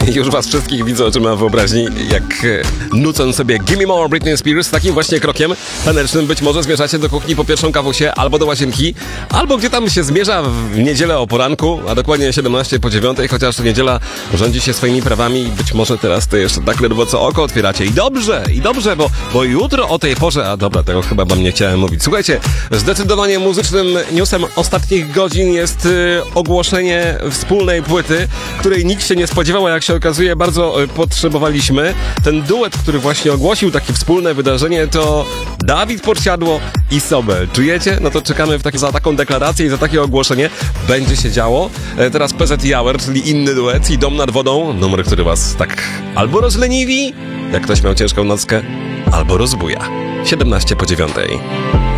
Już was wszystkich widzę oczyma wyobraźni, jak nucą sobie Gimme More Britney Spears. Takim właśnie krokiem tanecznym być może zmierzacie do kuchni po pierwszą kawusię, albo do łazienki, albo gdzie tam się zmierza w niedzielę o poranku, a dokładnie 17 po 9, chociaż niedziela rządzi się swoimi prawami i być może teraz to jeszcze tak ledwo co oko otwieracie. I dobrze, bo jutro o tej porze, a dobra, tego chyba wam nie chciałem mówić. Słuchajcie, zdecydowanie muzycznym newsem ostatnich godzin jest ogłoszenie wspólnej płyty, której nikt się nie spodziewał, a jak się okazuje bardzo potrzebowaliśmy. Ten duet, który właśnie ogłosił takie wspólne wydarzenie, to Dawid Podsiadło i Sobel. Czujecie? No to czekamy za taką deklarację i za takie ogłoszenie. Będzie się działo. Teraz PZ i Auer, czyli inny duet, i Dom nad wodą. Numer, który was tak albo rozleniwi, jak ktoś miał ciężką nockę, albo rozbuja. 17 po 9.